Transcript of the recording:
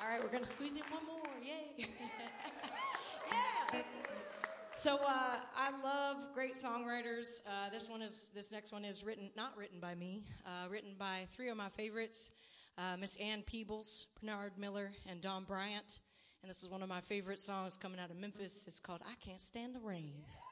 right, we're going to squeeze in one more. Yay. Yeah. So I love great songwriters. This next one is not written by me, written by three of my favorites, Miss Ann Peebles, Bernard Miller, and Don Bryant. And this is one of my favorite songs coming out of Memphis. It's called I Can't Stand the Rain.